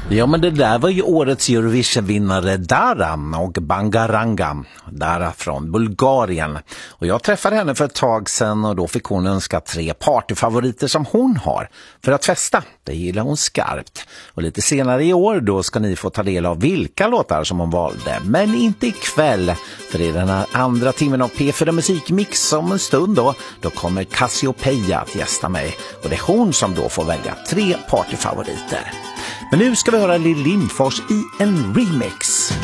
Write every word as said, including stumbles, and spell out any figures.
Ja, men det där var ju årets Eurovision-vinnare Dara och Bangaranga. Dara från Bulgarien. Och jag träffade henne för ett tag sedan och då fick hon önska tre partyfavoriter som hon har. För att festa, det gillar hon skarpt. Och lite senare i år då ska ni få ta del av vilka låtar som hon valde. Men inte ikväll, för det är den här andra timmen av P fyra Musikmix om en stund då. Då kommer Cassiopeia att gästa mig. Och det är hon som då får välja tre partyfavoriter. Men nu ska vi höra Lill Lindfors i en remix.